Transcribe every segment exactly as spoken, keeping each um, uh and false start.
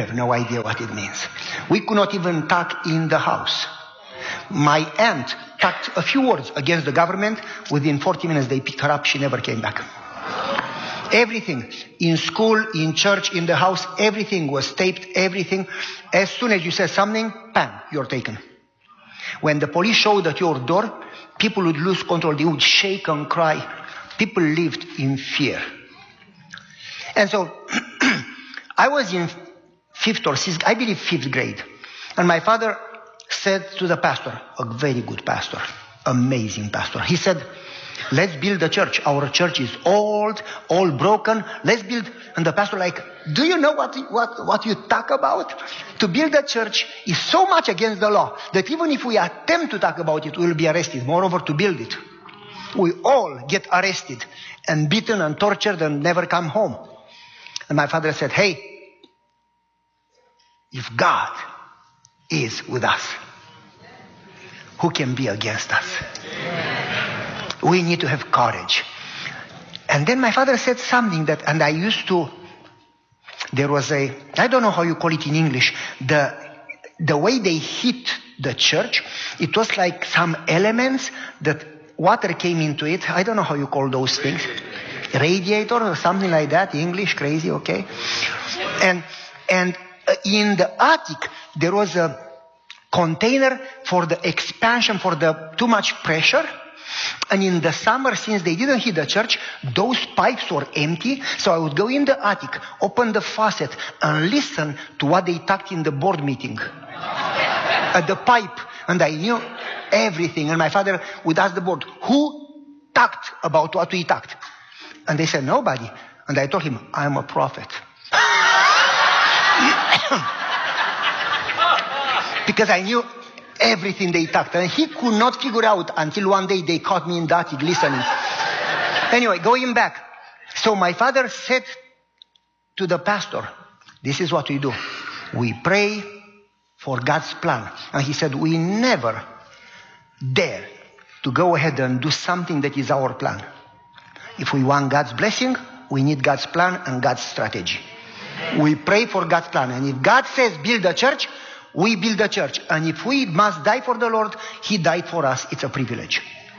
have no idea what it means. We could not even talk in the house. My aunt talked a few words against the government. Within forty minutes, they picked her up. She never came back. Everything, in school, in church, in the house, everything was taped, everything. As soon as you said something, bam, you're taken. When the police showed at your door, people would lose control. They would shake and cry. People lived in fear. And so, I was in fifth or sixth, I believe fifth grade. And my father said to the pastor, a very good pastor, amazing pastor. He said, let's build a church. Our church is old, all broken. Let's build. And the pastor like, do you know what, what, what you talk about? To build a church is so much against the law that even if we attempt to talk about it, we will be arrested. Moreover, to build it, we all get arrested and beaten and tortured and never come home. And my father said, hey, if God is with us, who can be against us? We need to have courage. And then my father said something that, and I used to, there was a, I don't know how you call it in English, the, the way they hit the church, it was like some elements that water came into it. I don't know how you call those things. Radiator or something like that. English, crazy, okay? And, and in the attic, there was a container for the expansion, for the too much pressure. And in the summer, since they didn't hit the church, those pipes were empty. So I would go in the attic, open the faucet, and listen to what they talked in the board meeting. At the pipe. And I knew everything. And my father would ask the board, who talked about what we talked? And they said, nobody. And I told him, I'm a prophet. Because I knew everything they talked. And he could not figure out until one day they caught me in the attic listening. Anyway, going back. So my father said to the pastor, this is what we do. We pray for God's plan. And he said, we never dare to go ahead and do something that is our plan. If we want God's blessing, we need God's plan and God's strategy. We pray for God's plan. And if God says build a church, we build a church. And if we must die for the Lord, He died for us. It's a privilege.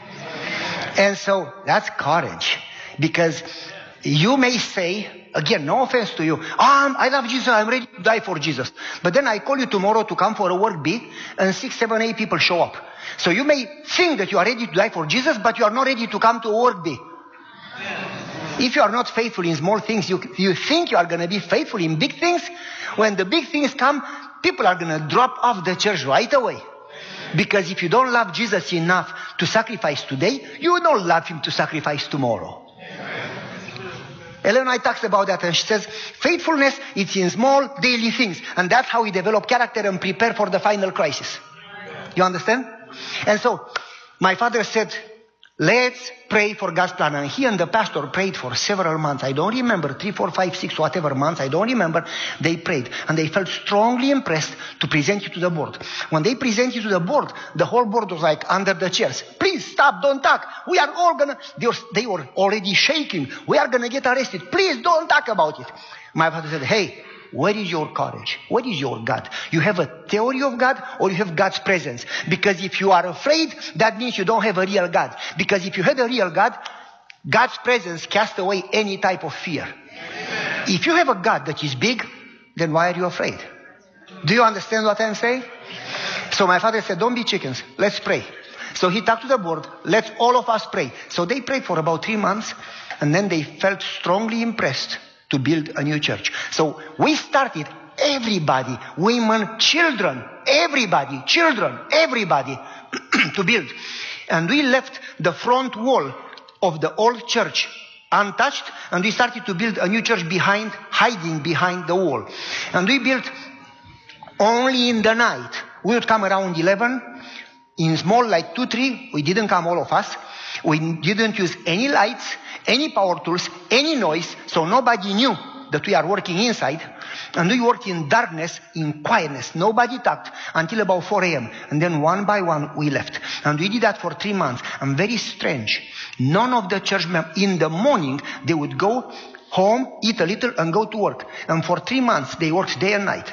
And so that's courage. Because you may say, again, no offense to you, oh, I love Jesus, I'm ready to die for Jesus. But then I call you tomorrow to come for a work B, and six, seven, eight people show up. So you may think that you are ready to die for Jesus, but you are not ready to come to a work B. If you are not faithful in small things, you, you think you are going to be faithful in big things. When the big things come, people are going to drop off the church right away. Because if you don't love Jesus enough to sacrifice today, you don't love Him to sacrifice tomorrow. Ellen White talks about that, and she says, faithfulness is in small daily things. And that's how we develop character and prepare for the final crisis. You understand? And so, my father said, let's pray for God's plan. And he and the pastor prayed for several months. I don't remember, three, four, five, six, whatever months. I don't remember. They prayed. And they felt strongly impressed to present you to the board. When they present you to the board, the whole board was like under the chairs. Please stop, don't talk. We are all gonna, they were, they were already shaking. We are gonna get arrested. Please don't talk about it. My father said, hey, where is your courage? Where is your God? You have a theory of God, or you have God's presence? Because if you are afraid, that means you don't have a real God. Because if you had a real God, God's presence casts away any type of fear. Amen. If you have a God that is big, then why are you afraid? Do you understand what I'm saying? So my father said, don't be chickens. Let's pray. So he talked to the board. Let's all of us pray. So they prayed for about three months. And then they felt strongly impressed to build a new church. So we started, everybody, women, children, everybody, children, everybody, to build. And we left the front wall of the old church untouched, and we started to build a new church behind, hiding behind the wall. And we built only in the night. We would come around eleven, in small, like two, three, we didn't come all of us. We didn't use any lights, any power tools, any noise, so nobody knew that we are working inside. And we worked in darkness, in quietness. Nobody talked until about four a.m. And then one by one we left. And we did that for three months. And very strange. None of the church members, in the morning, they would go home, eat a little, and go to work. And for three months, they worked day and night.